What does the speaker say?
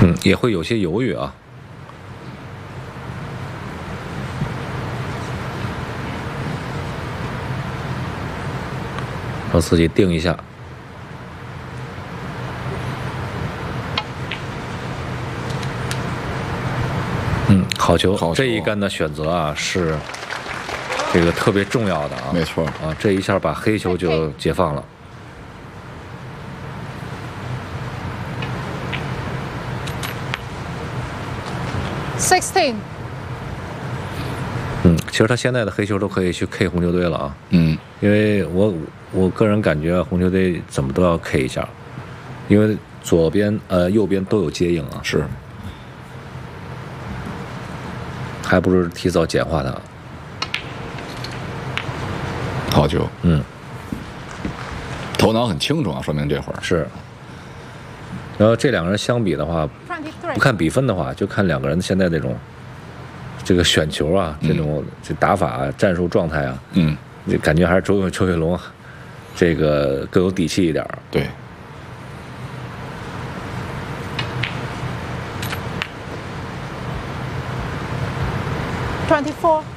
也会有些犹豫啊。让自己定一下。好球！ 好球这一杆的选择啊是这个特别重要的啊。 没错啊，这一下把黑球就解放了。 16。 其实他现在的黑球都可以去 K 红球队了啊。 因为我个人感觉红球队怎么都要 K 一下，因为左边右边都有接应啊。 是。 还不如提早简化它。 好球。头脑很清楚啊，说明这会儿是。然后这两个人相比的话，不看比分的话，就看两个人现在这个选球啊，这种这打法啊、战术状态啊，就感觉还是周跃龙这个更有底气一点。 对。 24。